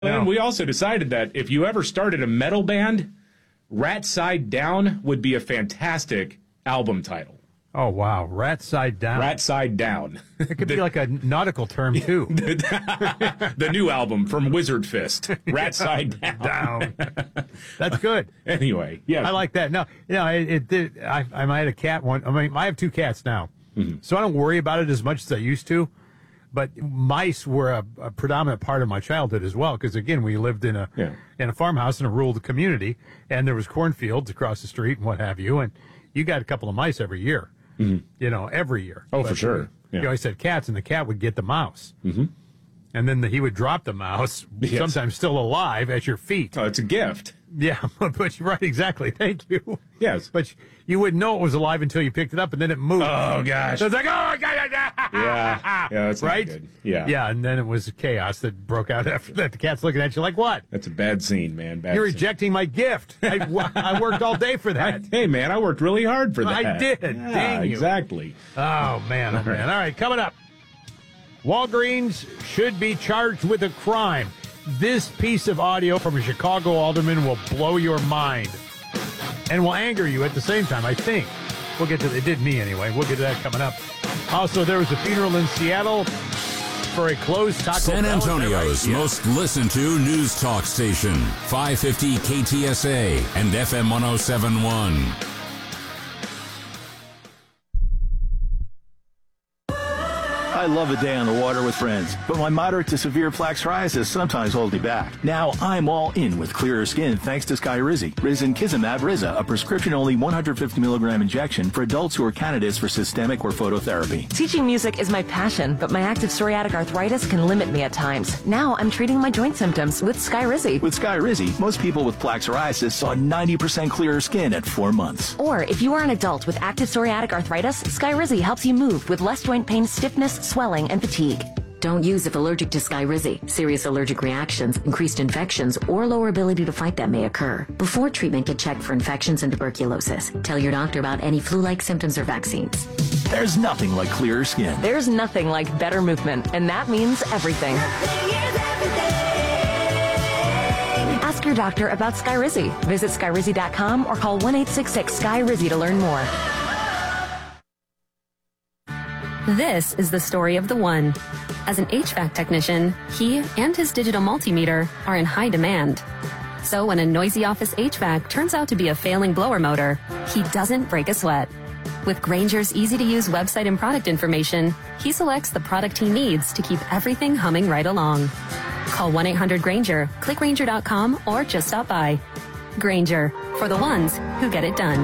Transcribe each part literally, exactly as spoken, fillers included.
And we also decided that if you ever started a metal band, Rat Side Down would be a fantastic album title. Oh, wow. Rat Side Down. Rat Side Down. It could the, be like a nautical term, too. the, the new album from Wizard Fist. Rat Side Down. Down. That's good. Anyway, yeah. I like that. No, you know, it, it did. I, I might have a cat one. I mean, I have two cats now. Mm-hmm. So I don't worry about it as much as I used to. But mice were a, a predominant part of my childhood as well, because again, we lived in a yeah. in a farmhouse in a rural community, and there was cornfields across the street and what have you, and you got a couple of mice every year, mm-hmm. you know, every year. Oh, but for sure. Yeah. You always said cats, and the cat would get the mouse, mm-hmm. and then the, he would drop the mouse, yes. sometimes still alive, at your feet. Oh, it's a gift. Yeah, but you're right, exactly. Thank you. Yes. But you wouldn't know it was alive until you picked it up, and then it moved. Oh, gosh. So it's like, oh, God, God. Yeah, yeah, that's right? Not good. Yeah. Yeah, and then it was chaos that broke out after that. The cat's looking at you like, what? That's a bad scene, man. Bad You're scene. rejecting my gift. I, I worked all day for that. I, hey, man, I worked really hard for that. I did. Yeah, Dang you. Exactly. Oh, man, oh, man. All right, coming up. Walgreens should be charged with a crime. This piece of audio from a Chicago alderman will blow your mind and will anger you at the same time, I think. We'll get to it. It did me anyway. We'll get to that coming up. Also, there was a funeral in Seattle for a closed Taco San Bell. Antonio's Right? most listened to news talk station, five fifty K T S A and F M one oh seven point one. I love a day on the water with friends, but my moderate to severe plaque psoriasis sometimes holds me back. Now I'm all in with clearer skin thanks to Skyrizi. Risankizumab Riza, a prescription-only one hundred fifty milligram injection for adults who are candidates for systemic or phototherapy. Teaching music is my passion, but my active psoriatic arthritis can limit me at times. Now I'm treating my joint symptoms with Skyrizi. With Skyrizi, most people with plaque psoriasis saw ninety percent clearer skin at four months. Or if you are an adult with active psoriatic arthritis, Skyrizi helps you move with less joint pain, stiffness, swelling, and fatigue. Don't use if allergic to Skyrizi. Serious allergic reactions, increased infections, or lower ability to fight them may occur. Before treatment, get checked for infections and tuberculosis. Tell your doctor about any flu-like symptoms or vaccines. There's nothing like clearer skin. There's nothing like better movement, and that means everything. Ask your doctor about Skyrizi. Visit Skyrizi dot com or call one eight six six S K Y R I Z I to learn more. This is the story of the one. As an H V A C technician, he and his digital multimeter are in high demand. So when a noisy office H V A C turns out to be a failing blower motor, he doesn't break a sweat. With Grainger's easy-to-use website and product information, he selects the product he needs to keep everything humming right along. Call one eight hundred Grainger, click Grainger dot com, or just stop by. Grainger, for the ones who get it done.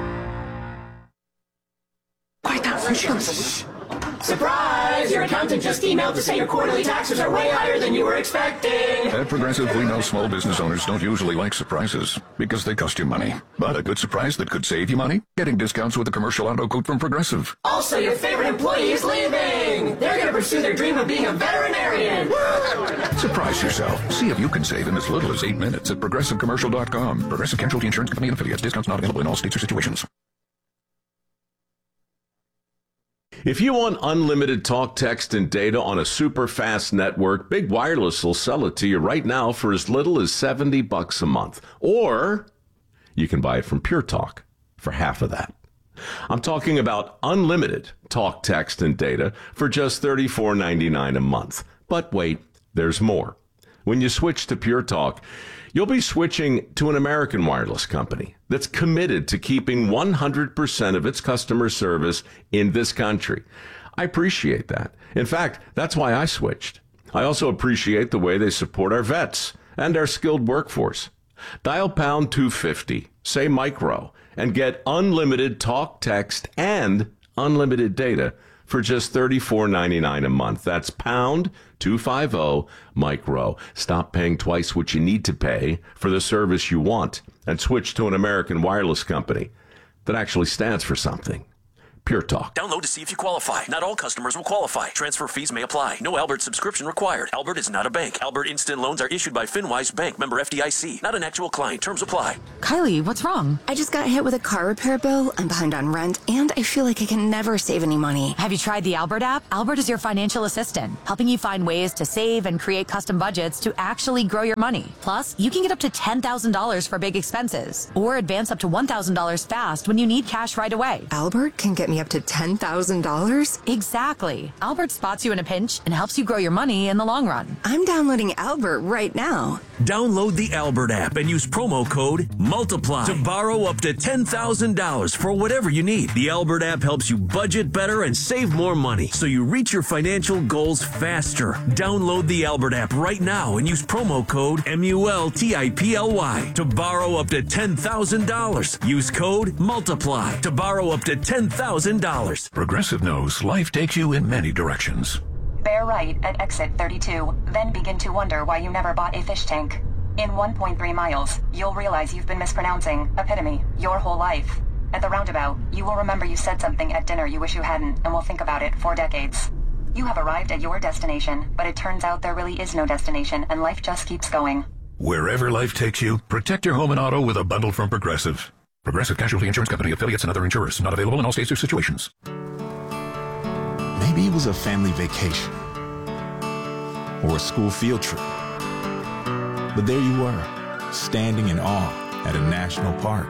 Quiet down, Shh. Surprise! Your accountant just emailed to say your quarterly taxes are way higher than you were expecting. At Progressive, we know small business owners don't usually like surprises because they cost you money. But a good surprise that could save you money? Getting discounts with a commercial auto quote from Progressive. Also, your favorite employee is leaving. They're going to pursue their dream of being a veterinarian. Surprise yourself. See if you can save in as little as eight minutes at Progressive Commercial dot com. Progressive Casualty Insurance Company and affiliates. Discounts not available in all states or situations. If you want unlimited talk, text, and data on a super fast network, Big Wireless will sell it to you right now for as little as seventy bucks a month. Or you can buy it from Pure Talk for half of that. I'm talking about unlimited talk, text, and data for just thirty-four ninety-nine a month. But wait, there's more. When you switch to Pure Talk, you'll be switching to an American wireless company that's committed to keeping one hundred percent of its customer service in this country. I appreciate that. In fact, that's why I switched. I also appreciate the way they support our vets and our skilled workforce. Dial pound two fifty, say micro, and get unlimited talk, text, and unlimited data for just thirty-four ninety-nine a month. That's pound two fifty micro. Stop paying twice what you need to pay for the service you want and switch to an American wireless company that actually stands for something. Pure Talk. Download to see if you qualify. Not all customers will qualify. Transfer fees may apply. No Albert subscription required. Albert is not a bank. Albert Instant Loans are issued by FinWise Bank, member F D I C. Not an actual client. Terms apply. Kylie, what's wrong? I just got hit with a car repair bill. I'm behind on rent, and I feel like I can never save any money. Have you tried the Albert app? Albert is your financial assistant, helping you find ways to save and create custom budgets to actually grow your money. Plus, you can get up to ten thousand dollars for big expenses, or advance up to one thousand dollars fast when you need cash right away. Albert can get me up to ten thousand dollars? Exactly. Albert spots you in a pinch and helps you grow your money in the long run. I'm downloading Albert right now. Download the Albert app and use promo code MULTIPLY to borrow up to ten thousand dollars for whatever you need. The Albert app helps you budget better and save more money so you reach your financial goals faster. Download the Albert app right now and use promo code M U L T I P L Y to borrow up to ten thousand dollars. Use code MULTIPLY to borrow up to ten thousand dollars. Progressive knows life takes you in many directions. Bear right at exit thirty-two, then begin to wonder why you never bought a fish tank. In one point three miles, you'll realize you've been mispronouncing epitome your whole life. At the roundabout, you will remember you said something at dinner you wish you hadn't and will think about it for decades. You have arrived at your destination, but it turns out there really is no destination and life just keeps going. Wherever life takes you, protect your home and auto with a bundle from Progressive. Progressive Casualty Insurance Company, affiliates, and other insurers. Not available in all states or situations. Maybe it was a family vacation or a school field trip. But there you were, standing in awe at a national park.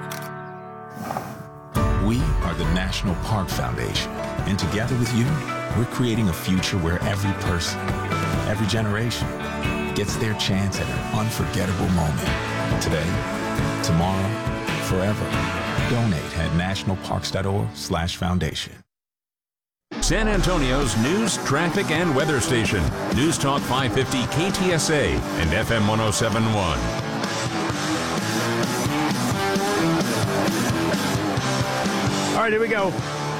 We are the National Park Foundation, and together with you, we're creating a future where every person, every generation, gets their chance at an unforgettable moment. Today, tomorrow, forever. Donate at nationalparks.org slash foundation. San Antonio's news, traffic, and weather station. News Talk five fifty K T S A and F M one oh seven point one. All right, here we go.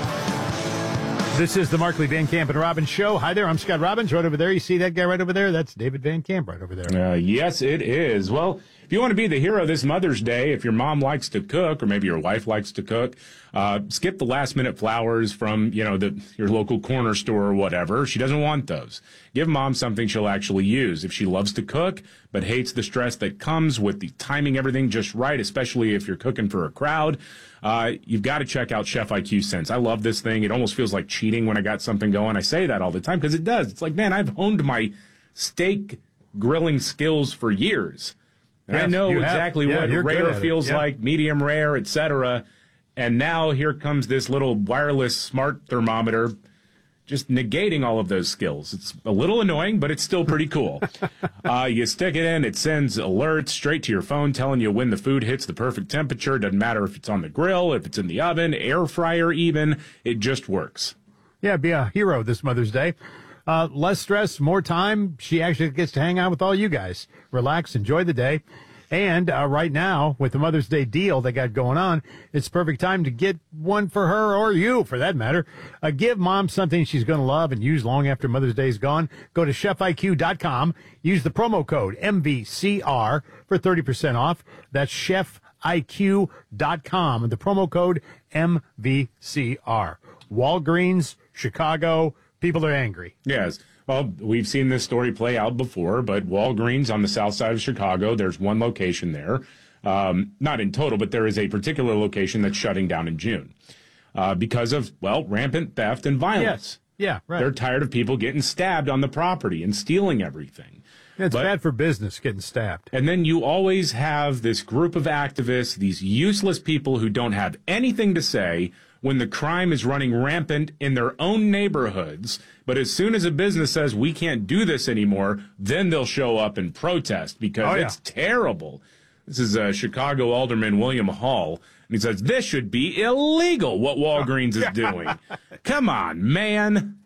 This is the Markley, Van Camp, and Robbins show. Hi there, I'm Scott Robbins. Right over there, you see that guy right over there? That's David Van Camp right over there. Uh, yes, it is. Well, if you want to be the hero this Mother's Day, if your mom likes to cook, or maybe your wife likes to cook, uh, skip the last-minute flowers from, you know, the your local corner store or whatever. She doesn't want those. Give mom something she'll actually use. If she loves to cook but hates the stress that comes with the timing everything just right, especially if you're cooking for a crowd, uh, you've got to check out Chef I Q Sense. I love this thing. It almost feels like cheating when I got something going. I say that all the time because it does. It's like, man, I've honed my steak grilling skills for years. And yes, I know exactly yeah, what rare feels yeah. like, medium rare, et cetera. And now here comes this little wireless smart thermometer just negating all of those skills. It's a little annoying, but it's still pretty cool. uh, you stick it in, it sends alerts straight to your phone telling you when the food hits the perfect temperature. Doesn't matter if it's on the grill, if it's in the oven, air fryer even. It just works. Yeah, be a hero this Mother's Day. Uh, less stress, more time. She actually gets to hang out with all you guys. Relax, enjoy the day. And uh, right now, with the Mother's Day deal they got going on, it's perfect time to get one for her or you, for that matter. Uh, give mom something she's going to love and use long after Mother's Day's gone. Go to chef I Q dot com. Use the promo code M V C R for thirty percent off. That's chef I Q dot com. And the promo code M V C R. Walgreens, Chicago, people are angry. Yes. Well, we've seen this story play out before, but Walgreens on the south side of Chicago, there's one location there. Um, not in total, but there is a particular location that's shutting down in June uh, because of, well, rampant theft and violence. Yes. Yeah, right. They're tired of people getting stabbed on the property and stealing everything. Yeah, it's but, bad for business getting stabbed. And then you always have this group of activists, these useless people who don't have anything to say when the crime is running rampant in their own neighborhoods. But as soon as a business says we can't do this anymore, then they'll show up and protest because oh, yeah. it's terrible. This is uh, Chicago Alderman William Hall, and he says this should be illegal, what Walgreens is doing. Come on, man.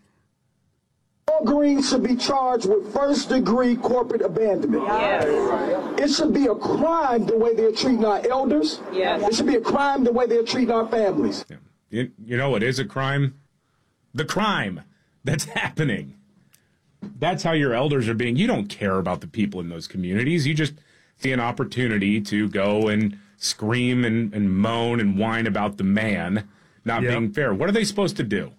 Walgreens should be charged with first-degree corporate abandonment. Yes. It should be a crime the way they're treating our elders. Yes. It should be a crime the way they're treating our families. Yeah. You, you know what is a crime? The crime that's happening. That's how your elders are being. You don't care about the people in those communities. You just see an opportunity to go and scream and, and moan and whine about the man not Yep. being fair. What are they supposed to do?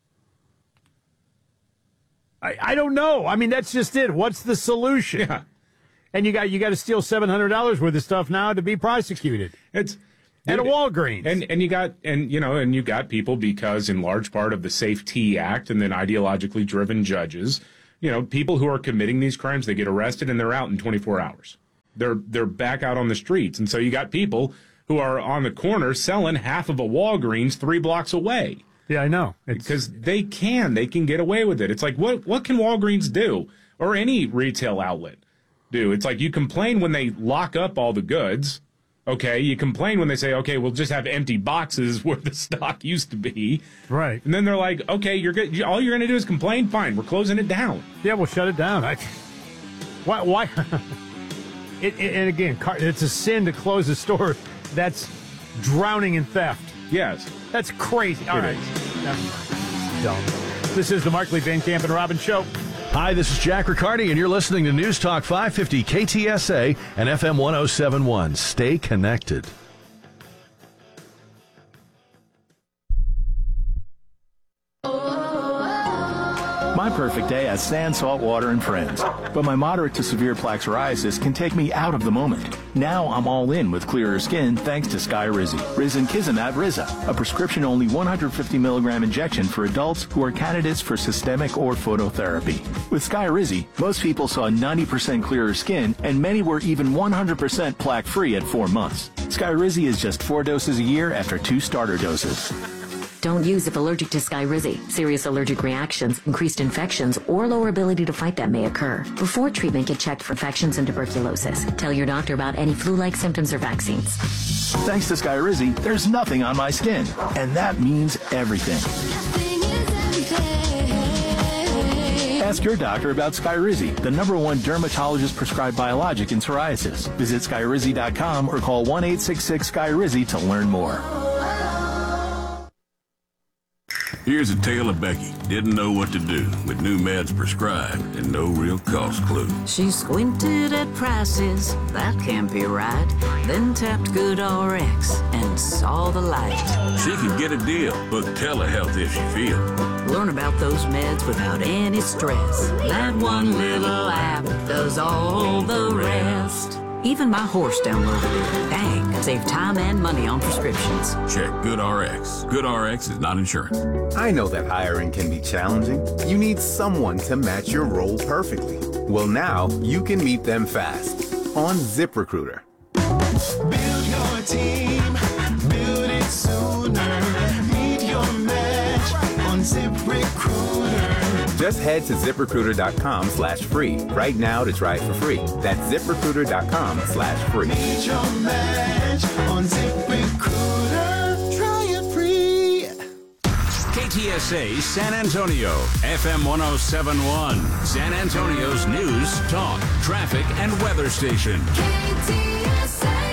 I, I don't know. I mean, that's just it. What's the solution? Yeah. And you got you got to steal seven hundred dollars worth of stuff now to be prosecuted. It's at a Walgreens. And and you got and you know and you got people, because in large part of the Safe T Act and then ideologically driven judges, you know, people who are committing these crimes, they get arrested and they're out in twenty-four hours. They're they're back out on the streets. And so you got people who are on the corner selling half of a Walgreens three blocks away. Yeah, I know. It's, because they can. They can get away with it. It's like, what what can Walgreens do, or any retail outlet do? It's like, you complain when they lock up all the goods. Okay, you complain when they say, okay, we'll just have empty boxes where the stock used to be. Right. And then they're like, okay, you're good. All you're going to do is complain? Fine, we're closing it down. Yeah, we'll shut it down. I, why? Why? it, it, and again, car, it's a sin to close a store that's drowning in theft. Yes. That's crazy. All It right. That's dumb. This is the Markley, Van Camp, and Robbins Show. Hi, this is Jack Riccardi, and you're listening to News Talk five fifty K T S A and F M one oh seven point one. Stay connected. My perfect day has sand, salt water, and friends. But my moderate to severe plaque psoriasis can take me out of the moment. Now I'm all in with clearer skin thanks to Skyrizi. Risankizumab Riza, a prescription-only one hundred fifty milligram injection for adults who are candidates for systemic or phototherapy. With Skyrizi, most people saw ninety percent clearer skin, and many were even one hundred percent plaque-free at four months. Skyrizi is just four doses a year after two starter doses. Don't use if allergic to Skyrizi. Serious allergic reactions, increased infections, or lower ability to fight them may occur. Before treatment, get checked for infections and tuberculosis. Tell your doctor about any flu-like symptoms or vaccines. Thanks to Skyrizi, there's nothing on my skin, and that means everything. Ask your doctor about Skyrizi, the number one dermatologist-prescribed biologic in psoriasis. Visit Skyrizi dot com or call one eight six six Skyrizi to learn more. Here's a tale of Becky. Didn't know what to do with new meds prescribed and no real cost clue. She squinted at prices, that can't be right. Then tapped GoodRx and saw the light. She could get a deal. Book telehealth if she feels. Learn about those meds without any stress. That one little app does all the rest. Even my horse downloaded it. Dang, save time and money on prescriptions. Check GoodRx. GoodRx is not insurance. I know that hiring can be challenging. You need someone to match your role perfectly. Well, now you can meet them fast on ZipRecruiter. Build your team, build it sooner. Meet your match on ZipRecruiter. Just head to ZipRecruiter.com slash free right now to try it for free. That's ZipRecruiter.com slash free. Meet your match on ZipRecruiter. Try it free. K T S A San Antonio, F M one oh seven point one, San Antonio's news, talk, traffic, and weather station. K T S A.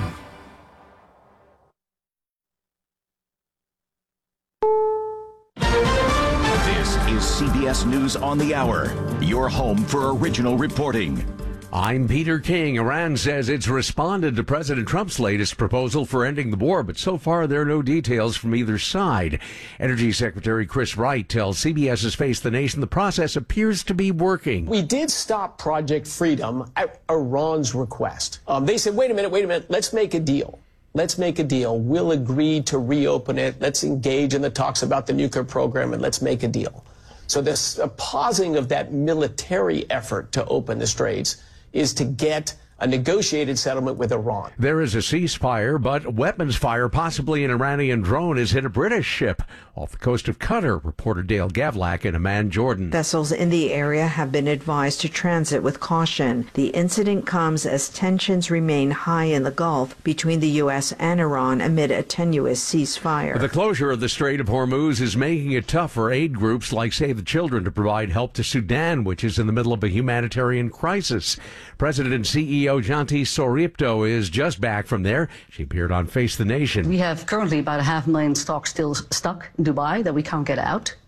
C B S News on the Hour, your home for original reporting. I'm Peter King. Iran says it's responded to President Trump's latest proposal for ending the war, but so far there are no details from either side. Energy Secretary Chris Wright tells CBS's Face the Nation the process appears to be working. We did stop Project Freedom at Iran's request. Um, they said, wait a minute, wait a minute, let's make a deal. Let's make a deal. We'll agree to reopen it. Let's engage in the talks about the nuclear program, and let's make a deal. So this uh, pausing of that military effort to open the straits is to get a negotiated settlement with Iran. There is a ceasefire, but weapons fire, possibly an Iranian drone, has hit a British ship off the coast of Qatar, reported Dale Gavlak in Amman, Jordan. Vessels in the area have been advised to transit with caution. The incident comes as tensions remain high in the Gulf between the U S and Iran amid a tenuous ceasefire. The closure of the Strait of Hormuz is making it tough for aid groups like Save the Children to provide help to Sudan, which is in the middle of a humanitarian crisis. President and C E O Janti Soripto is just back from there. She appeared on Face the Nation. We have currently about a half million stock still stuck in Dubai that we can't get out.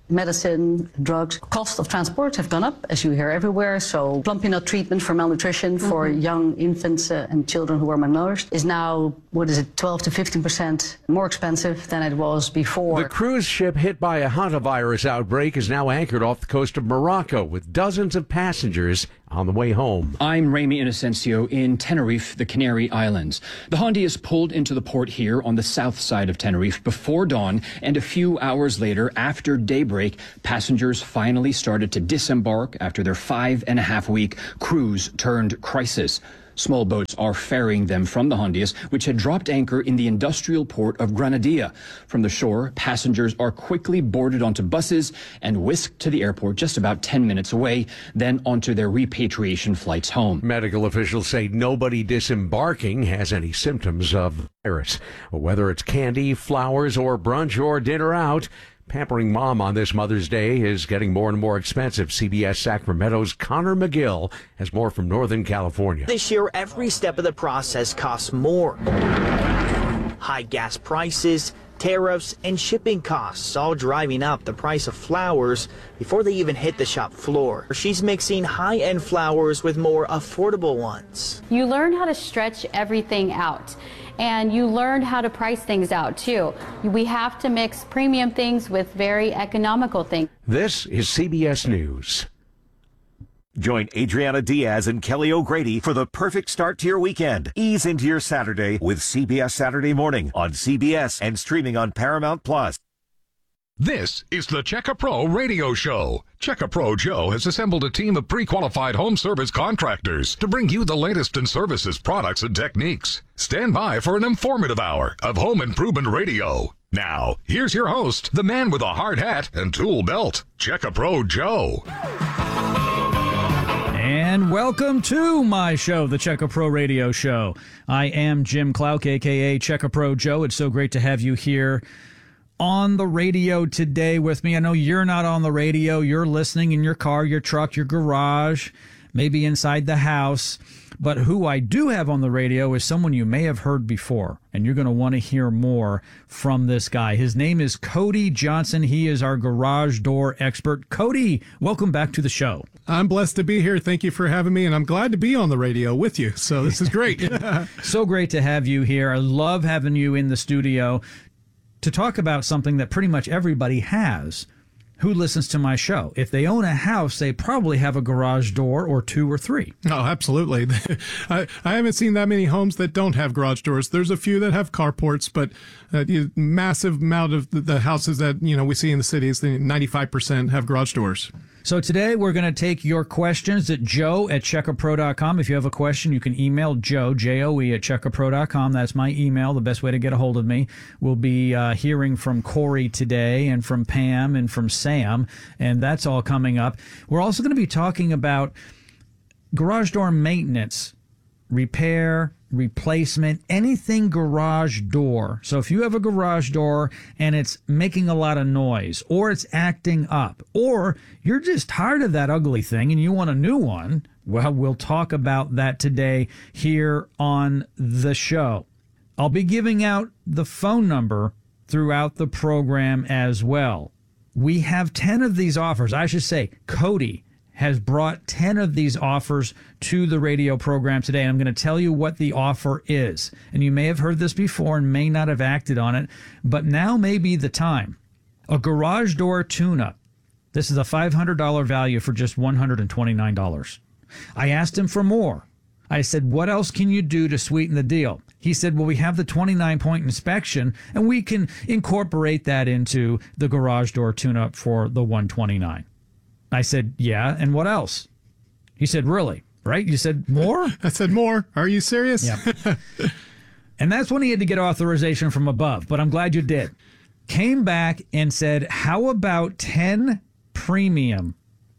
medicine, drugs. Cost of transport have gone up, as you hear everywhere. So plumpy nut treatment for malnutrition for mm-hmm. young infants uh, and children who are malnourished is now, what is it, twelve to fifteen percent more expensive than it was before. The cruise ship hit by a hantavirus outbreak is now anchored off the coast of Morocco with dozens of passengers on the way home. I'm Remy Inocencio in Tenerife, the Canary Islands. The Hondias pulled into the port here on the south side of Tenerife before dawn, and a few hours later, after daybreak, passengers finally started to disembark after their five and a half week cruise turned crisis. Small boats are ferrying them from the Hondias, which had dropped anchor in the industrial port of Granadilla. From the shore, passengers are quickly boarded onto buses and whisked to the airport just about ten minutes away, then onto their repatriation flights home. Medical officials say nobody disembarking has any symptoms of the virus. Whether it's candy, flowers, or brunch or dinner out, pampering mom on this Mother's Day is getting more and more expensive. C B S Sacramento's Connor McGill has more from Northern California. This year, every step of the process costs more. High gas prices, tariffs, and shipping costs all driving up the price of flowers before they even hit the shop floor. She's mixing high-end flowers with more affordable ones. You learn how to stretch everything out. And you learn how to price things out, too. We have to mix premium things with very economical things. This is C B S News. Join Adriana Diaz and Kelly O'Grady for the perfect start to your weekend. Ease into your Saturday with C B S Saturday Morning on C B S and streaming on Paramount Plus. This is the Checka Pro Radio Show. Checka Pro Joe has assembled a team of pre-qualified home service contractors to bring you the latest in services, products, and techniques. Stand by for an informative hour of home improvement radio. Now, here's your host, the man with a hard hat and tool belt, Checka Pro Joe. And welcome to my show, the Checka Pro Radio Show. I am Jim Clouk, a k a. Checka Pro Joe. It's so great to have you here on the radio today with me. I know you're not on the radio. You're listening in your car, your truck, your garage, maybe inside the house. But who I do have on the radio is someone you may have heard before, and you're going to want to hear more from this guy. His name is Cody Johnson. He is our garage door expert. Cody, welcome back to the show. I'm blessed to be here. Thank you for having me, and I'm glad to be on the radio with you. So this is great. So great to have you here. I love having you in the studio to talk about something that pretty much everybody has who listens to my show. If they own a house, they probably have a garage door or two or three. Oh, absolutely. I, I haven't seen that many homes that don't have garage doors. There's a few that have carports, but uh, you, massive amount of the, the houses that you know we see in the cities, the ninety-five percent have garage doors. So today we're going to take your questions at joe at checka pro dot com. If you have a question, you can email Joe, J O E, at checka pro dot com. That's my email, the best way to get a hold of me. We'll be uh, hearing from Corey today and from Pam and from Sam, and that's all coming up. We're also going to be talking about garage door maintenance, repair, replacement, anything garage door. So if you have a garage door and it's making a lot of noise, or it's acting up, or you're just tired of that ugly thing and you want a new one, well, we'll talk about that today here on the show. I'll be giving out the phone number throughout the program as well. We have ten of these offers. I should say, Cody has brought ten of these offers to the radio program today. And I'm going to tell you what the offer is. And you may have heard this before and may not have acted on it, but now may be the time. A garage door tune-up. This is a five hundred dollars value for just one hundred twenty-nine dollars. I asked him for more. I said, what else can you do to sweeten the deal? He said, well, we have the twenty-nine point inspection, and we can incorporate that into the garage door tune-up for the one hundred twenty-nine dollars. I said, yeah, and what else? He said, really? Right? You said more? I said more. Are you serious? Yeah. And that's when he had to get authorization from above, but I'm glad you did. Came back and said, how about ten premium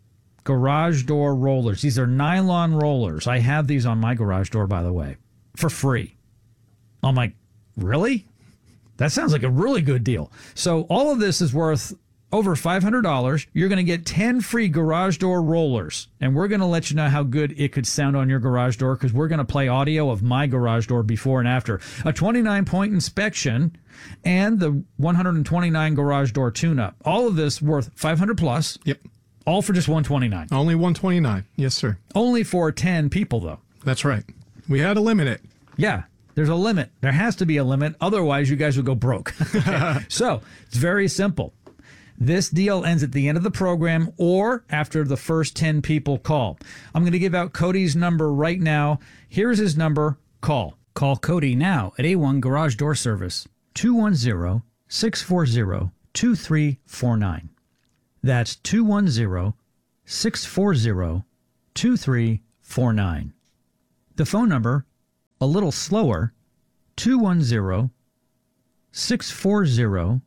garage door rollers? These are nylon rollers. I have these on my garage door, by the way, for free. I'm like, really? That sounds like a really good deal. So all of this is worth over five hundred dollars, you're going to get ten free garage door rollers. And we're going to let you know how good it could sound on your garage door because we're going to play audio of my garage door before and after. A twenty-nine point inspection and the one hundred twenty-nine garage door tune-up. All of this worth five hundred plus. Yep. All for just one hundred twenty-nine. Only one hundred twenty-nine. Yes, sir. Only for ten people, though. That's right. We had to limit it. Yeah. There's a limit. There has to be a limit. Otherwise, you guys would go broke. Okay. So it's very simple. This deal ends at the end of the program or after the first ten people call. I'm going to give out Cody's number right now. Here's his number. Call. Call Cody now at A one Garage Door Service, two one zero, six four zero, two three four nine. That's two one zero, six four zero, two three four nine. The phone number, a little slower, two one zero, six four zero,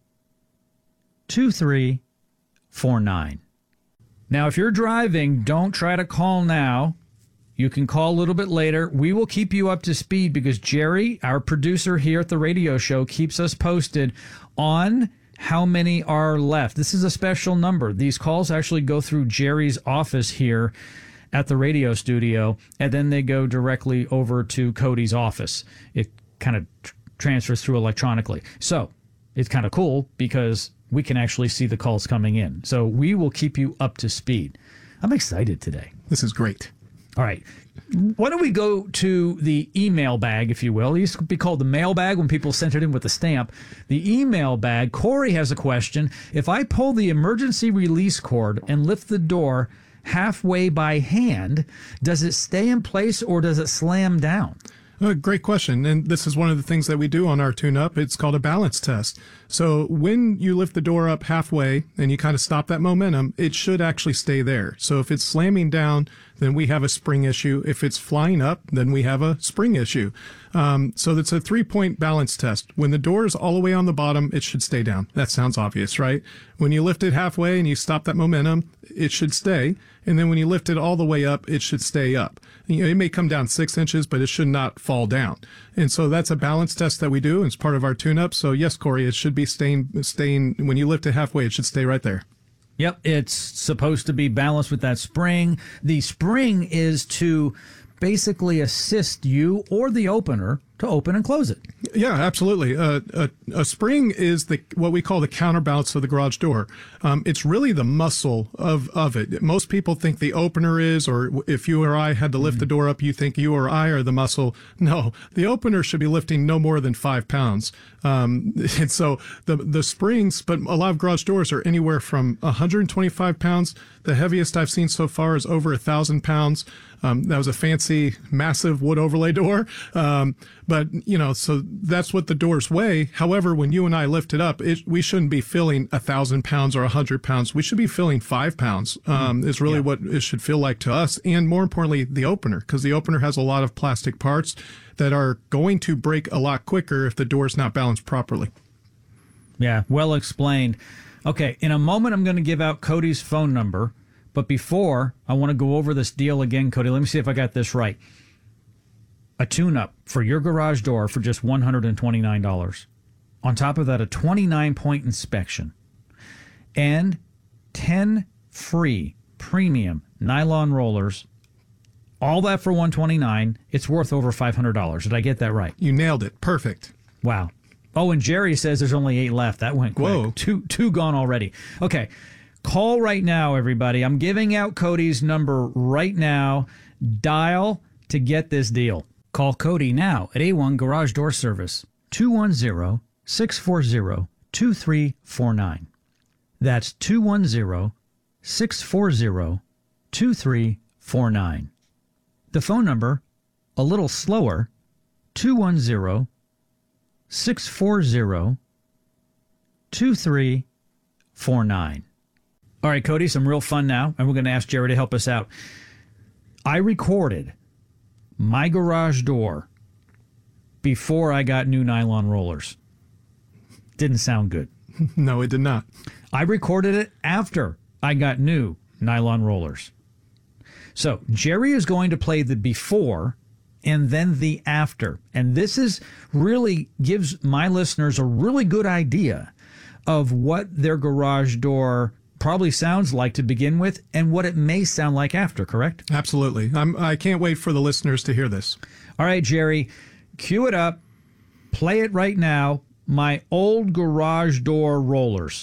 two three four nine. Now, if you're driving, don't try to call now. You can call a little bit later. We will keep you up to speed because Jerry, our producer here at the radio show, keeps us posted on how many are left. This is a special number. These calls actually go through Jerry's office here at the radio studio, and then they go directly over to Cody's office. It kind of tr- transfers through electronically. So it's kind of cool because we can actually see the calls coming in. So we will keep you up to speed. I'm excited today. This is great. All right. Why don't we go to the email bag, if you will? It used to be called the mail bag when people sent it in with a stamp. The email bag. Corey has a question. If I pull the emergency release cord and lift the door halfway by hand, does it stay in place or does it slam down? Uh, great question. And this is one of the things that we do on our tune-up. It's called a balance test. So when you lift the door up halfway and you kind of stop that momentum, it should actually stay there. So if it's slamming down, then we have a spring issue. If it's flying up, then we have a spring issue. Um, so that's a three-point balance test. When the door is all the way on the bottom, it should stay down. That sounds obvious, right? When you lift it halfway and you stop that momentum, it should stay. And then when you lift it all the way up, it should stay up. You know, it may come down six inches, but it should not fall down. And so that's a balance test that we do. It's part of our tune-up. So yes, Corey, it should be staying, staying, when you lift it halfway, it should stay right there. Yep, it's supposed to be balanced with that spring. The spring is to basically assist you or the opener to open and close it. Yeah, absolutely. Uh, a, a spring is the what we call the counterbalance of the garage door. Um, it's really the muscle of, of it. Most people think the opener is, or if you or I had to lift mm-hmm. the door up, you think you or I are the muscle. No, the opener should be lifting no more than five pounds. Um, and so the the springs, but a lot of garage doors are anywhere from one hundred twenty-five pounds. The heaviest I've seen so far is over a thousand pounds. Um, that was a fancy, massive wood overlay door. Um, but, you know, so that's what the doors weigh. However, when you and I lift it up, it, we shouldn't be filling a thousand pounds or a hundred pounds. We should be filling five pounds, um, is really yeah. what it should feel like to us. And more importantly, the opener, because the opener has a lot of plastic parts that are going to break a lot quicker if the door is not balanced properly. Yeah, well explained. Okay, in a moment, I'm going to give out Cody's phone number. But before, I want to go over this deal again, Cody. Let me see if I got this right. A tune-up for your garage door for just one hundred twenty-nine dollars. On top of that, a twenty-nine point inspection. And ten free premium nylon rollers. All that for one hundred twenty-nine dollars. It's worth over five hundred dollars. Did I get that right? You nailed it. Perfect. Wow. Oh, and Jerry says there's only eight left. That went quick. Whoa. Two, two gone already. Okay. Call right now, everybody. I'm giving out Cody's number right now. Dial to get this deal. Call Cody now at A one Garage Door Service, two one zero, six four zero, two three four nine. That's two one zero, six four zero, two three four nine. The phone number, a little slower, two one zero, six four zero, two three four nine. All right, Cody, some real fun now, and we're going to ask Jerry to help us out. I recorded my garage door before I got new nylon rollers. Didn't sound good. No, it did not. I recorded it after I got new nylon rollers. So Jerry is going to play the before and then the after. And this is really gives my listeners a really good idea of what their garage door probably sounds like to begin with and what it may sound like after, correct? Absolutely. I'm, I can't wait for the listeners to hear this. All right, Jerry, cue it up. Play it right now. My old garage door rollers.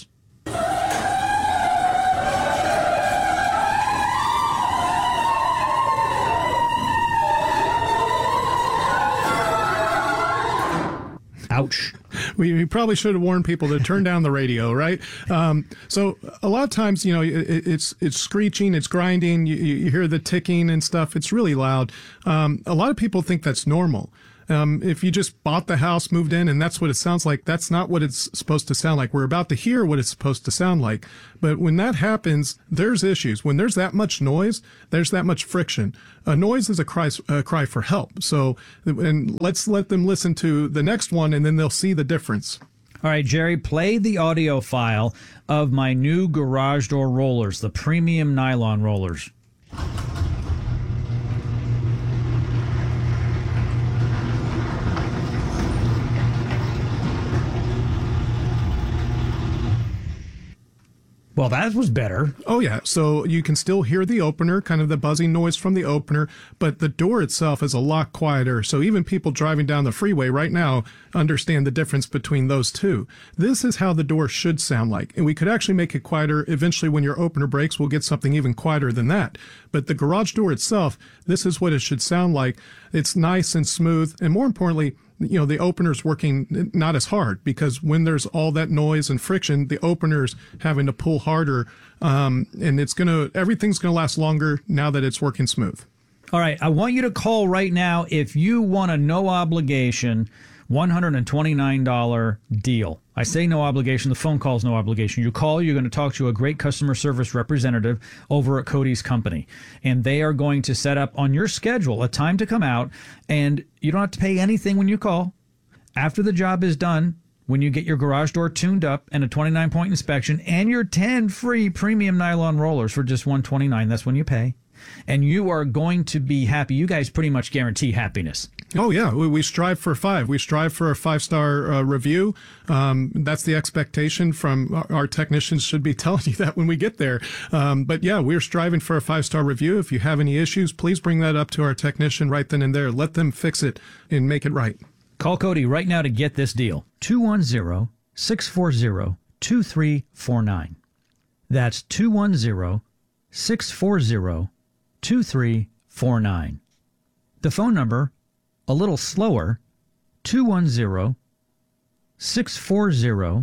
Ouch. We, we probably should have warned people to turn down the radio, right? Um, so a lot of times, you know, it, it's it's screeching, it's grinding, you, you hear the ticking and stuff. It's really loud. Um, a lot of people think that's normal. Um, if you just bought the house, moved in, and that's what it sounds like, that's not what it's supposed to sound like. We're about to hear what it's supposed to sound like. But when that happens, there's issues. When there's that much noise, there's that much friction. A noise is a cry, a cry for help. So, and let's let them listen to the next one, and then they'll see the difference. All right, Jerry, play the audio file of my new garage door rollers, the premium nylon rollers. Well, that was better. Oh, yeah. So you can still hear the opener, kind of the buzzing noise from the opener, but the door itself is a lot quieter. So even people driving down the freeway right now understand the difference between those two. This is how the door should sound like. And we could actually make it quieter. Eventually, when your opener breaks, we'll get something even quieter than that. But the garage door itself, this is what it should sound like. It's nice and smooth. And more importantly, you know, the opener's working not as hard, because when there's all that noise and friction, the opener's having to pull harder, um, and it's going to, everything's going to last longer now that it's working smooth. All right. I want you to call right now if you want a no obligation one hundred twenty-nine dollars deal. I say no obligation. The phone call is no obligation. You call, you're going to talk to a great customer service representative over at Cody's company, and they are going to set up on your schedule a time to come out, and you don't have to pay anything when you call. After the job is done, when you get your garage door tuned up and a twenty-nine point inspection and your ten free premium nylon rollers for just one hundred twenty-nine dollars, that's when you pay. And you are going to be happy. You guys pretty much guarantee happiness. Oh, yeah. We, we strive for five. We strive for a five-star uh, review. Um, that's the expectation from our, our technicians should be telling you that when we get there. Um, but, yeah, we're striving for a five-star review. If you have any issues, please bring that up to our technician right then and there. Let them fix it and make it right. Call Cody right now to get this deal. two one zero, six four zero, two three four nine. That's two one zero, six four zero, two three four nine. The phone number, a little slower, two one zero, six four zero,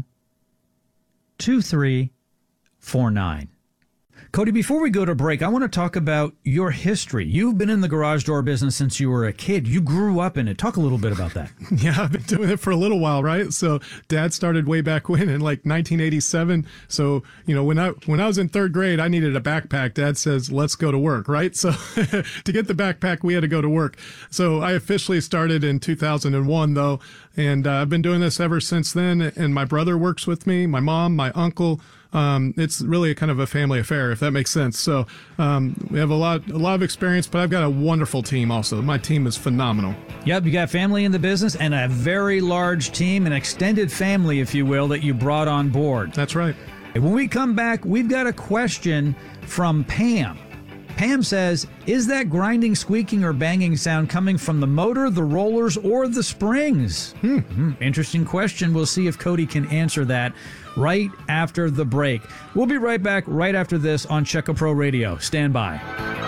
two three four nine. Cody, before we go to break, I want to talk about your history. You've been in the garage door business since you were a kid. You grew up in it. Talk a little bit about that. Yeah, I've been doing it for a little while, right? So Dad started way back when in like nineteen eighty-seven. So, you know, when I when I was in third grade, I needed a backpack. Dad says, let's go to work, right? So to get the backpack, we had to go to work. So I officially started in two thousand one, though, and uh, I've been doing this ever since then. And my brother works with me, my mom, my uncle. Um, it's really a kind of a family affair, if that makes sense. So um, we have a lot, a lot of experience, but I've got a wonderful team also. My team is phenomenal. Yep, you got family in the business and a very large team, an extended family, if you will, that you brought on board. That's right. When we come back, we've got a question from Pam. Pam says, is that grinding, squeaking, or banging sound coming from the motor, the rollers, or the springs? Hmm. Hmm. Interesting question. We'll see if Cody can answer that right after the break. We'll be right back right after this on Check-A Pro Radio. Stand by.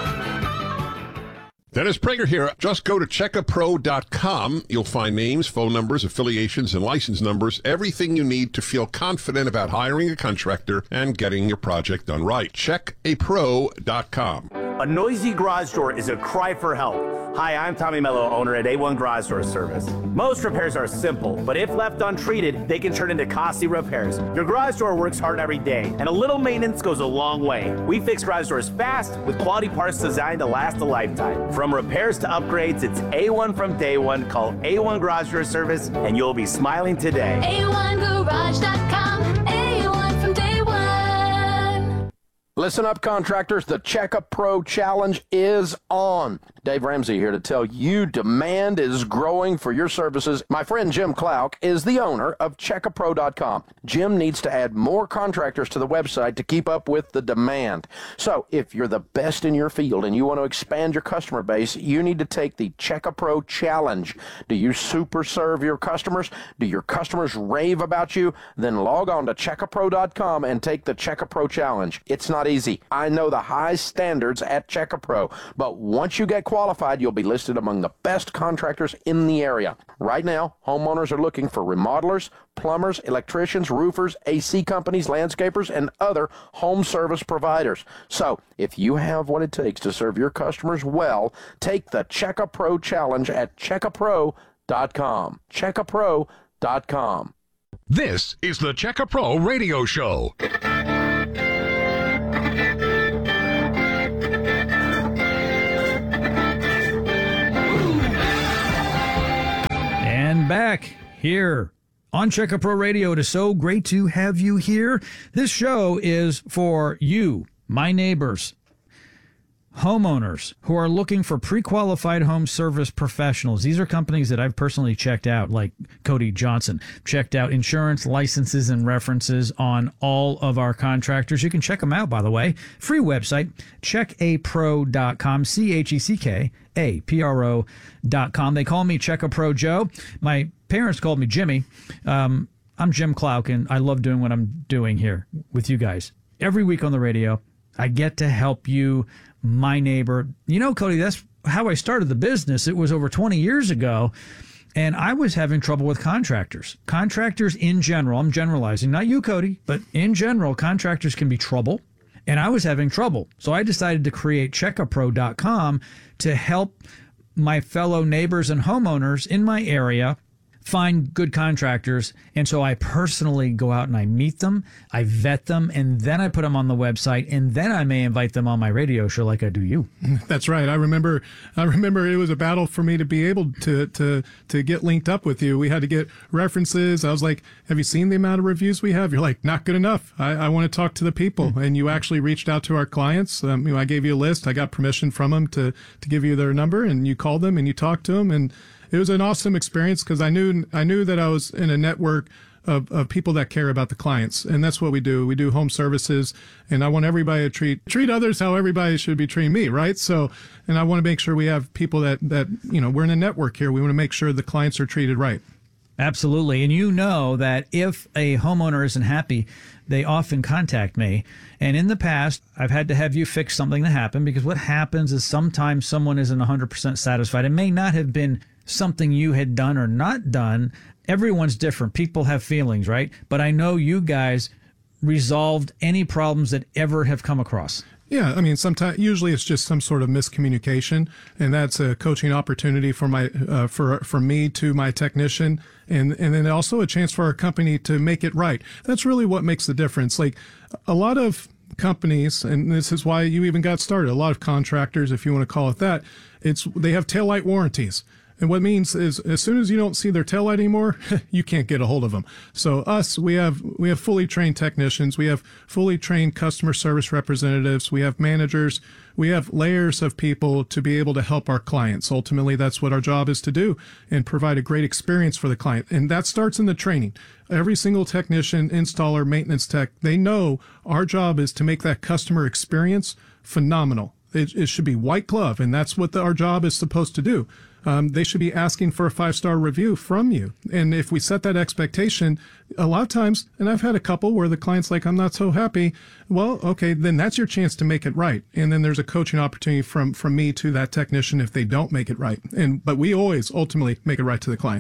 Dennis Prager here. Just go to check a pro dot com. You'll find names, phone numbers, affiliations, and license numbers, everything you need to feel confident about hiring a contractor and getting your project done right. check a pro dot com. A noisy garage door is a cry for help. Hi, I'm Tommy Mello, owner at A one Garage Door Service. Most repairs are simple, but if left untreated, they can turn into costly repairs. Your garage door works hard every day, and a little maintenance goes a long way. We fix garage doors fast with quality parts designed to last a lifetime. From repairs to upgrades, it's A one from day one. Call A one Garage Door Service, and you'll be smiling today. A one garage dot com, A one from day one. Listen up, contractors. The Check-A Pro Challenge is on. Dave Ramsey here to tell you demand is growing for your services. My friend Jim Clouk is the owner of check a pro dot com. Jim needs to add more contractors to the website to keep up with the demand. So if you're the best in your field and you want to expand your customer base, you need to take the Check-A-Pro Challenge. Do you super serve your customers? Do your customers rave about you? Then log on to check a pro dot com and take the Check-A-Pro Challenge. It's not easy. I know the high standards at Check-A-Pro, but once you get qualified, you'll be listed among the best contractors in the area. Right now, homeowners are looking for remodelers, plumbers, electricians, roofers, A C companies, landscapers, and other home service providers. So, if you have what it takes to serve your customers well, take the Check-A-Pro Challenge at check a pro dot com. check a pro dot com. This is the Check a Pro Radio Show. And back here on Check a Pro Radio. It is so great to have you here. This show is for you, my neighbors, homeowners who are looking for pre-qualified home service professionals. These are companies that I've personally checked out, like Cody Johnson. Checked out insurance, licenses, and references on all of our contractors. You can check them out, by the way. Free website, check a pro dot com, C H E C K A P R O dot com. They call me Check-A-Pro Joe. My parents called me Jimmy. Um, I'm Jim Clouk, and I love doing what I'm doing here with you guys. Every week on the radio, I get to help you, my neighbor. You know, Cody, that's how I started the business. It was over twenty years ago, and I was having trouble with contractors. Contractors in general, I'm generalizing, not you, Cody, but in general, contractors can be trouble, and I was having trouble. So I decided to create check a pro dot com to help my fellow neighbors and homeowners in my area find good contractors. And so I personally go out and I meet them, I vet them, and then I put them on the website, and then I may invite them on my radio show like I do you. That's right. I remember I remember it was a battle for me to be able to to to get linked up with you. We had to get references. I was like, have you seen the amount of reviews we have? You're like, not good enough. I, I want to talk to the people. Mm-hmm. And you actually reached out to our clients. Um, you know, I gave you a list. I got permission from them to, to give you their number, and you called them and you talked to them, and it was an awesome experience because I knew I knew that I was in a network of, of people that care about the clients, and that's what we do. We do home services, and I want everybody to treat treat others how everybody should be treating me, right? So, and I want to make sure we have people that that you know we're in a network here. We want to make sure the clients are treated right. Absolutely. And you know that if a homeowner isn't happy, they often contact me. And in the past, I've had to have you fix something that happened, because what happens is sometimes someone isn't one hundred percent satisfied. It may not have been something you had done or not done. Everyone's different. People have feelings, right? But I know you guys resolved any problems that ever have come across. Yeah, I mean, sometimes usually it's just some sort of miscommunication, and that's a coaching opportunity for my uh, for for me to my technician, and and then also a chance for our company to make it right. That's really what makes the difference. Like a lot of companies, and this is why you even got started. A lot of contractors, if you want to call it that, it's they have taillight warranties. And what it means is as soon as you don't see their taillight anymore, you can't get a hold of them. So us, we have we have fully trained technicians. We have fully trained customer service representatives. We have managers. We have layers of people to be able to help our clients. Ultimately, that's what our job is to do, and provide a great experience for the client. And that starts in the training. Every single technician, installer, maintenance tech, they know our job is to make that customer experience phenomenal. It, it should be white glove, and that's what the, our job is supposed to do. Um, they should be asking for a five-star review from you. And if we set that expectation, a lot of times, and I've had a couple where the client's like, I'm not so happy. Well, okay, then that's your chance to make it right. And then there's a coaching opportunity from, from me to that technician if they don't make it right. And but we always ultimately make it right to the client.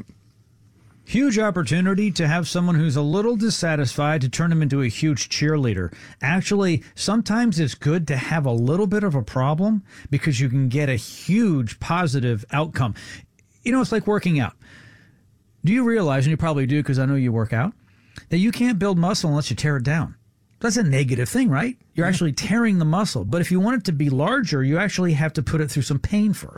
Huge opportunity to have someone who's a little dissatisfied to turn them into a huge cheerleader. Actually, sometimes it's good to have a little bit of a problem because you can get a huge positive outcome. You know, it's like working out. Do you realize, and you probably do because I know you work out, that you can't build muscle unless you tear it down? That's a negative thing, right? You're actually tearing the muscle. But if you want it to be larger, you actually have to put it through some pain first.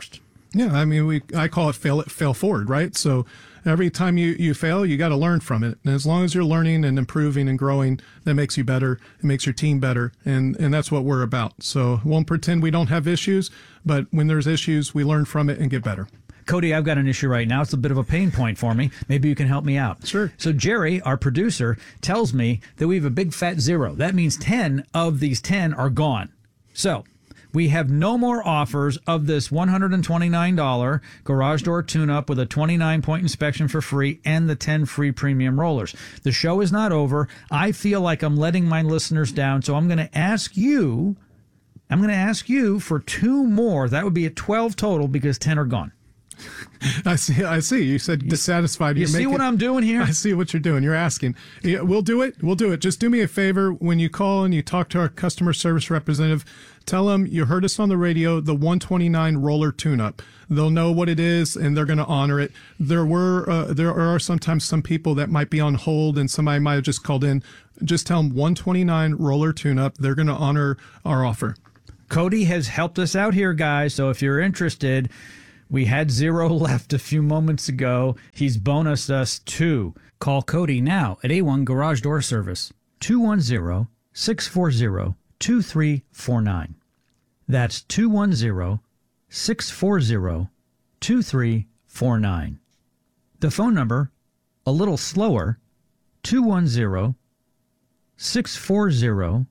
Yeah, I mean, we I call it fail it fail forward, right? So every time you, you fail, you got to learn from it. And as long as you're learning and improving and growing, that makes you better. It makes your team better. And, and that's what we're about. So won't pretend we don't have issues, but when there's issues, we learn from it and get better. Cody, I've got an issue right now. It's a bit of a pain point for me. Maybe you can help me out. Sure. So Jerry, our producer, tells me that we have a big fat zero. That means ten of these ten are gone. So we have no more offers of this one hundred twenty-nine dollars garage door tune-up with a twenty-nine point inspection for free and the ten free premium rollers. The show is not over. I feel like I'm letting my listeners down, so I'm going to ask you, I'm going to ask you for two more. That would be a twelve total because ten are gone. I see. I see. You said dissatisfied. You You're see making, what I'm doing here? I see what you're doing. You're asking. Yeah, we'll do it. We'll do it. Just do me a favor. When you call and you talk to our customer service representative, tell them you heard us on the radio, the one twenty-nine roller tune-up. They'll know what it is, and they're going to honor it. There were, uh, there are sometimes some people that might be on hold, and somebody might have just called in. Just tell them one twenty-nine roller tune-up. They're going to honor our offer. Cody has helped us out here, guys. So if you're interested, we had zero left a few moments ago. He's bonused us two. Call Cody now at A one Garage Door Service, two one zero, six four zero, two three four nine. That's two one zero, six four zero, two three four nine. The phone number, a little slower, two one zero, six four zero,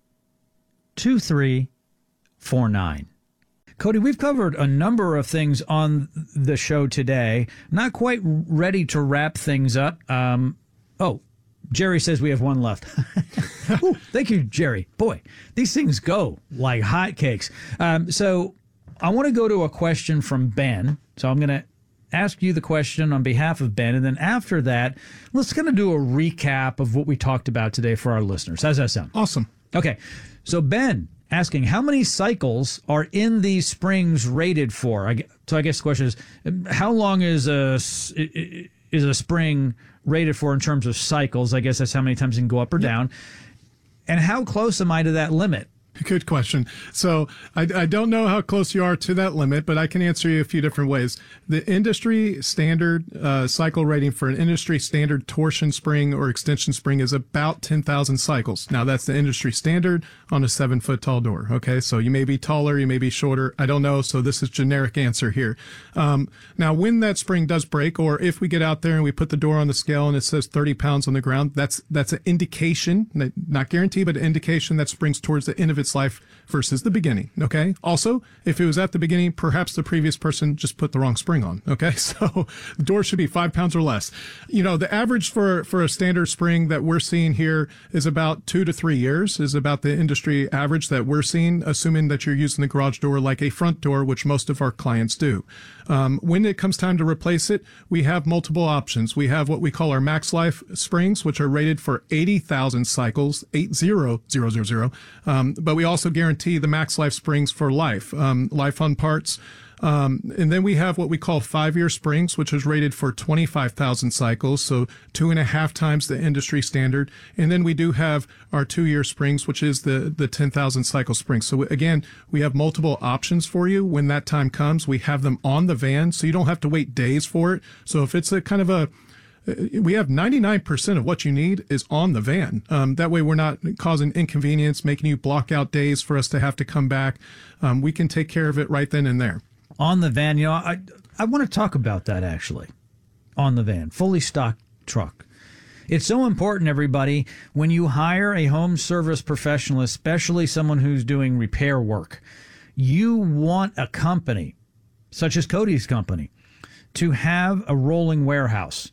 two three four nine. Cody, we've covered a number of things on the show today. Not quite ready to wrap things up. Um, oh, Jerry says we have one left. Ooh, thank you, Jerry. Boy, these things go like hotcakes. Um, so I want to go to a question from Ben. So I'm going to ask you the question on behalf of Ben. And then after that, let's kind of do a recap of what we talked about today for our listeners. How's that sound? Awesome. Okay. So Ben asking, how many cycles are in these springs rated for? I, so I guess the question is, how long is a, is a spring rated for in terms of cycles? I guess that's how many times you can go up or down. And how close am I to that limit? Good question. So I, I don't know how close you are to that limit, but I can answer you a few different ways. The industry standard uh, cycle rating for an industry standard torsion spring or extension spring is about ten thousand cycles. Now, that's the industry standard on a seven foot tall door. Okay, so you may be taller, you may be shorter. I don't know. So this is generic answer here. Um, now, when that spring does break, or if we get out there and we put the door on the scale and it says thirty pounds on the ground, that's that's an indication, not guarantee, but an indication that spring's towards the end of its life versus the beginning. Okay. Also, if it was at the beginning, perhaps the previous person just put the wrong spring on. Okay. So the door should be five pounds or less. You know, the average for, for a standard spring that we're seeing here is about two to three years is about the industry average that we're seeing, assuming that you're using the garage door like a front door, which most of our clients do. Um, when it comes time to replace it, we have multiple options. We have what we call our Max Life springs, which are rated for eighty thousand cycles, eight zero zero zero zero. Um, but we also guarantee the Max Life springs for life, um, life on parts. Um, and then we have what we call five-year springs, which is rated for twenty-five thousand cycles, so two and a half times the industry standard. And then we do have our two-year springs, which is the, the ten thousand cycle springs. So again, we have multiple options for you. When that time comes, we have them on the van, so you don't have to wait days for it. So if it's a kind of a we have ninety-nine percent of what you need is on the van. Um, that way we're not causing inconvenience, making you block out days for us to have to come back. Um, we can take care of it right then and there. On the van, you know, I I want to talk about that actually. On the van, fully stocked truck. It's so important, everybody, when you hire a home service professional, especially someone who's doing repair work, you want a company, such as Cody's company, to have a rolling warehouse.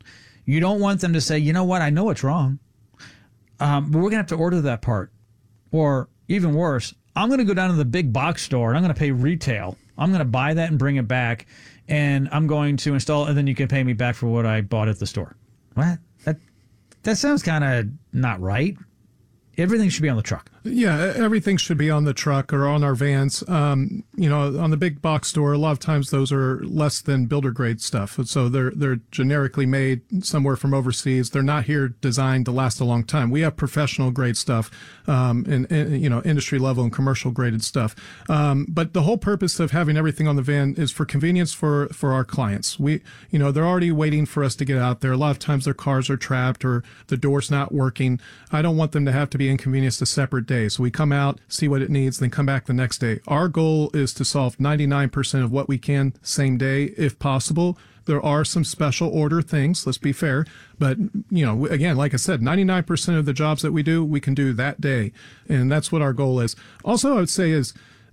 You don't want them to say, you know what, I know it's wrong, um, but we're going to have to order that part. Or even worse, I'm going to go down to the big box store and I'm going to pay retail. I'm going to buy that and bring it back, and I'm going to install it, and then you can pay me back for what I bought at the store. What? That that sounds kind of not right. Everything should be on the truck. Yeah, everything should be on the truck or on our vans. Um, you know, on the big box store, a lot of times those are less than builder grade stuff. So they're they're generically made somewhere from overseas. They're not here designed to last a long time. We have professional grade stuff, um, and, and you know, industry level and commercial graded stuff. Um, but the whole purpose of having everything on the van is for convenience for for our clients. We, you know, they're already waiting for us to get out there. A lot of times their cars are trapped or the door's not working. I don't want them to have to be inconvenienced a separate day. So we come out, see what it needs, then come back the next day. Our goal is to solve ninety-nine percent of what we can same day, if possible. There are some special order things, let's be fair. But, you know, again, like I said, ninety-nine percent of the jobs that we do, we can do that day. And that's what our goal is. Also, I would say is,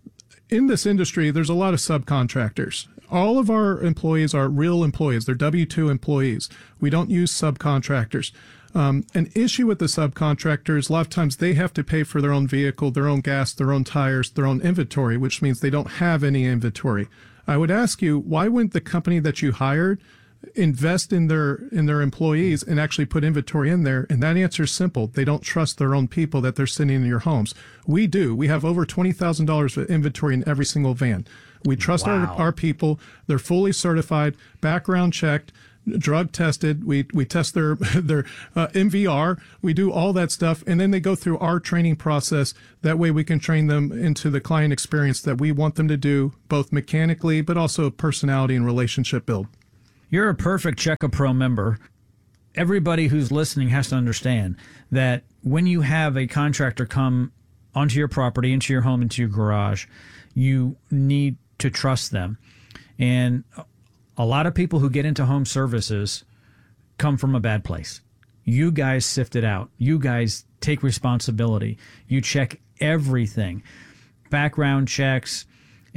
in this industry, there's a lot of subcontractors. All of our employees are real employees. They're W two employees. We don't use subcontractors. Um, an issue with the subcontractors, a lot of times they have to pay for their own vehicle, their own gas, their own tires, their own inventory, which means they don't have any inventory. I would ask you, why wouldn't the company that you hired invest in their in their employees and actually put inventory in there? And that answer is simple. They don't trust their own people that they're sending in your homes. We do. We have over twenty thousand dollars of inventory in every single van. We trust Wow. our, our people. They're fully certified, background checked, drug tested. We we test their their uh, M V R. We do all that stuff, and then they go through our training process. That way, we can train them into the client experience that we want them to do, both mechanically, but also personality and relationship build. You're a perfect Checka Pro member. Everybody who's listening has to understand that when you have a contractor come onto your property, into your home, into your garage, you need to trust them. And a lot of people who get into home services come from a bad place. You guys sift it out. You guys take responsibility. You check everything. Background checks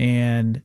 and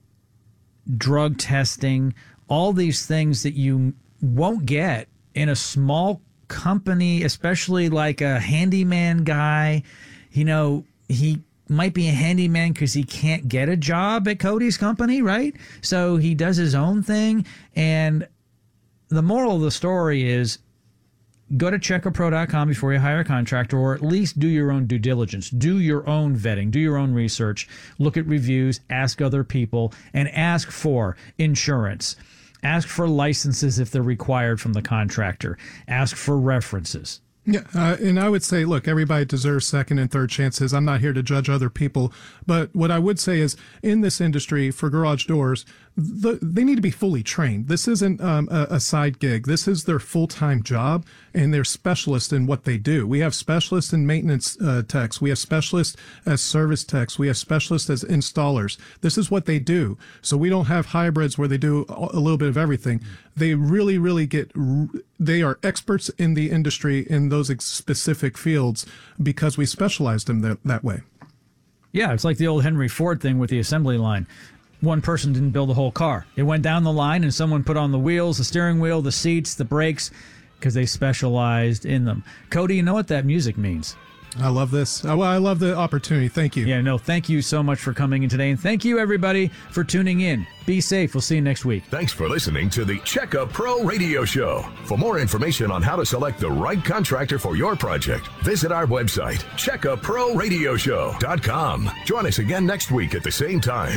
drug testing, all these things that you won't get in a small company, especially like a handyman guy. You know, he might be a handyman because he can't get a job at Cody's company, right? So he does his own thing. And the moral of the story is, go to checka pro dot com before you hire a contractor, or at least do your own due diligence. Do your own vetting. Do your own research. Look at reviews. Ask other people. And ask for insurance. Ask for licenses if they're required from the contractor. Ask for references. Yeah, uh, and I would say, look, everybody deserves second and third chances. I'm not here to judge other people, but what I would say is, in this industry for garage doors, the, they need to be fully trained. This isn't um, a, a side gig. This is their full-time job, and they're specialists in what they do. We have specialists in maintenance uh, techs. We have specialists as service techs. We have specialists as installers. This is what they do. So we don't have hybrids where they do a little bit of everything. They really, really get, they are experts in the industry in those specific fields because we specialized them that, that way. Yeah, it's like the old Henry Ford thing with the assembly line. One person didn't build the whole car. It went down the line and someone put on the wheels, the steering wheel, the seats, the brakes, because they specialized in them. Cody, you know what that music means? I love this. I, I love the opportunity. Thank you. Yeah, no, thank you so much for coming in today. And thank you, everybody, for tuning in. Be safe. We'll see you next week. Thanks for listening to the Checka Pro Radio Show. For more information on how to select the right contractor for your project, visit our website, checka pro radio show dot com. Join us again next week at the same time.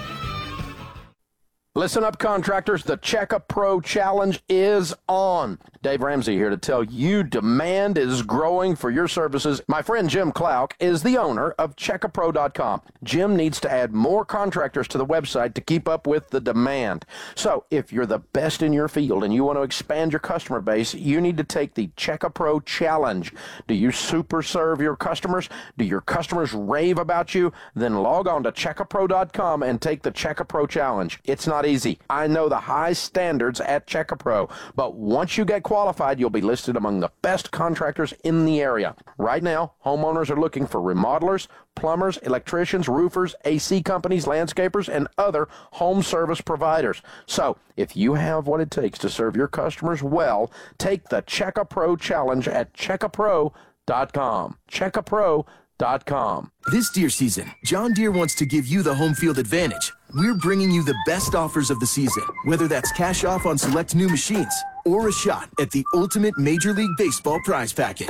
Listen up, contractors. The Checka Pro Challenge is on. Dave Ramsey here to tell you demand is growing for your services. My friend Jim Clark is the owner of checka pro dot com. Jim needs to add more contractors to the website to keep up with the demand. So if you're the best in your field and you want to expand your customer base, you need to take the Checka Pro Challenge. Do you super serve your customers? Do your customers rave about you? Then log on to checka pro dot com and take the Checka Pro Challenge. It's not easy. I know the high standards at Checka Pro, but once you get qualified, you'll be listed among the best contractors in the area. Right now, homeowners are looking for remodelers, plumbers, electricians, roofers, A C companies, landscapers, and other home service providers. So, if you have what it takes to serve your customers well, take the Checka Pro Challenge at checka pro dot com. checka pro dot com. This deer season, John Deere wants to give you the home field advantage. We're bringing you the best offers of the season, whether that's cash off on select new machines or a shot at the ultimate Major League Baseball prize package.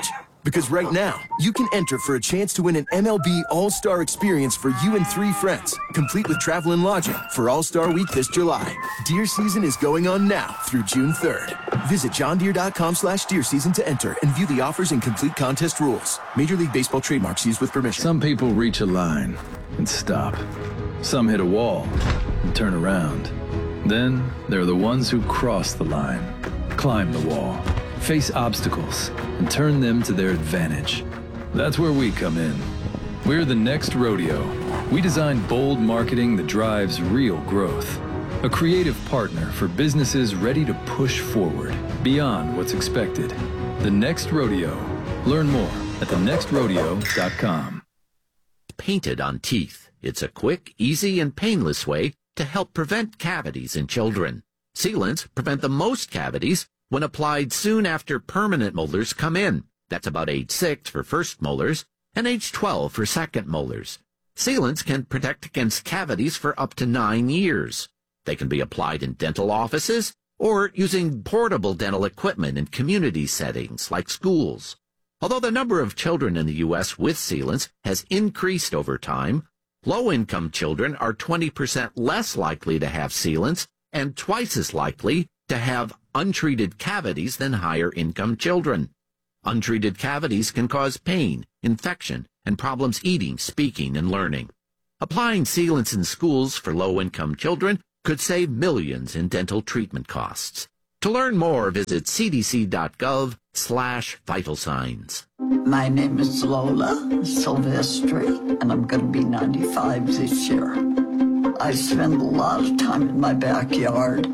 Because right now, you can enter for a chance to win an M L B All-Star experience for you and three friends, complete with travel and lodging for All-Star Week this July. Deer season is going on now through June third. Visit johndeere.com slash deer season to enter and view the offers and complete contest rules. Major League Baseball trademarks used with permission. Some people reach a line and stop. Some hit a wall and turn around. Then there are the ones who cross the line, climb the wall, face obstacles, and turn them to their advantage. That's where we come in. We're the Next Rodeo. We design bold marketing that drives real growth. A creative partner for businesses ready to push forward beyond what's expected. The Next Rodeo. Learn more at the next rodeo dot com. Painted on teeth. It's a quick, easy, and painless way to help prevent cavities in children. Sealants prevent the most cavities when applied soon after permanent molars come in. That's about age six for first molars and age twelve for second molars. Sealants can protect against cavities for up to nine years. They can be applied in dental offices or using portable dental equipment in community settings like schools. Although the number of children in the U S with sealants has increased over time, low-income children are twenty percent less likely to have sealants and twice as likely to have untreated cavities than higher-income children. Untreated cavities can cause pain, infection, and problems eating, speaking, and learning. Applying sealants in schools for low-income children could save millions in dental treatment costs. To learn more, visit cdc.gov slash vital signs. My name is Lola Silvestri, and I'm going to be ninety-five this year. I spend a lot of time in my backyard.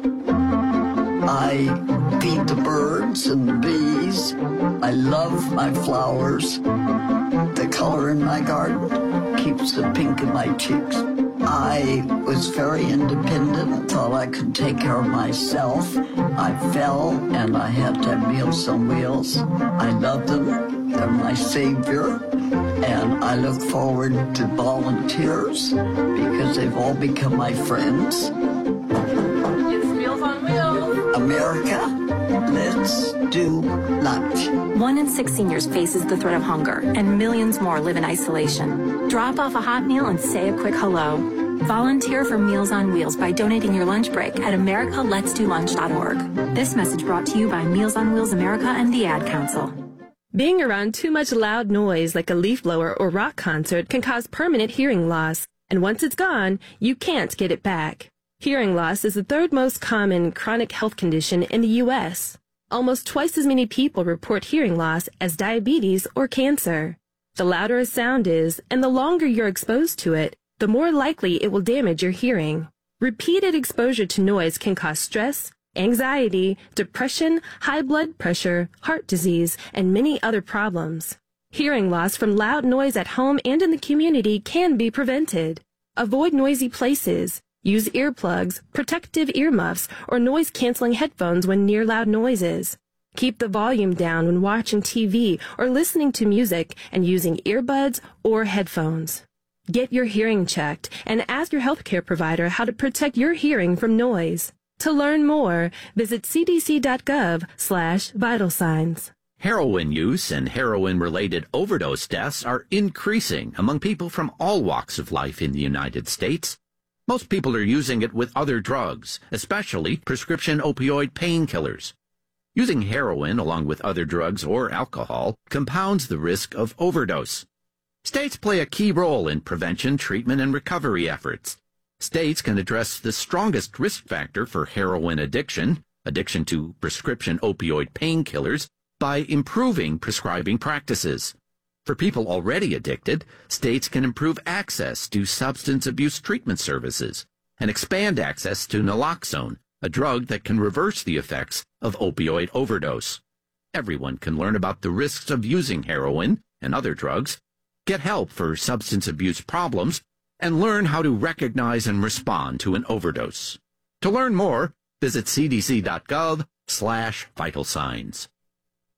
I feed the birds and the bees. I love my flowers. The color in my garden keeps the pink in my cheeks. I was very independent, thought I could take care of myself. I fell and I had to have Meals on Wheels. I love them. They're my savior. And I look forward to volunteers because they've all become my friends. It's Meals on Wheels. America, let's do lunch. One in six seniors faces the threat of hunger, and millions more live in isolation. Drop off a hot meal and say a quick hello. Volunteer for Meals on Wheels by donating your lunch break at america lets do lunch dot org. This message brought to you by Meals on Wheels America and the Ad Council. Being around too much loud noise like a leaf blower or rock concert can cause permanent hearing loss, and once it's gone, you can't get it back. Hearing loss is the third most common chronic health condition in the U S Almost twice as many people report hearing loss as diabetes or cancer. The louder a sound is, and the longer you're exposed to it, the more likely it will damage your hearing. Repeated exposure to noise can cause stress, anxiety, depression, high blood pressure, heart disease, and many other problems. Hearing loss from loud noise at home and in the community can be prevented. Avoid noisy places. Use earplugs, protective earmuffs, or noise-canceling headphones when near loud noises. Keep the volume down when watching T V or listening to music and using earbuds or headphones. Get your hearing checked and ask your healthcare provider how to protect your hearing from noise. To learn more, visit cdc.gov slash vital signs. Heroin use and heroin-related overdose deaths are increasing among people from all walks of life in the United States. Most people are using it with other drugs, especially prescription opioid painkillers. Using heroin along with other drugs or alcohol compounds the risk of overdose. States play a key role in prevention, treatment, and recovery efforts. States can address the strongest risk factor for heroin addiction, addiction to prescription opioid painkillers, by improving prescribing practices. For people already addicted, states can improve access to substance abuse treatment services and expand access to naloxone, a drug that can reverse the effects of opioid overdose. Everyone can learn about the risks of using heroin and other drugs, get help for substance abuse problems, and learn how to recognize and respond to an overdose. To learn more, visit cdc.gov slash vital signs.